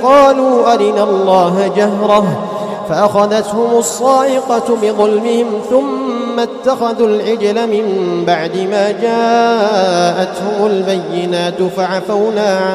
قالوا أرنا الله جهرة فأخذتهم الصاعقة بظلمهم ثم اتخذوا العجل من بعد ما جاءتهم البينات فعفونا